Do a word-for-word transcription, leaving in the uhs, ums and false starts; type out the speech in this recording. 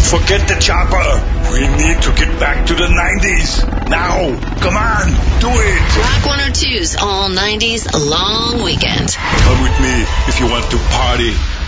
Forget the chopper. We need to get back to the nineties. Now. Come on. Do it. Rock one oh two's All nineties Long Weekend. Come with me if you want to party.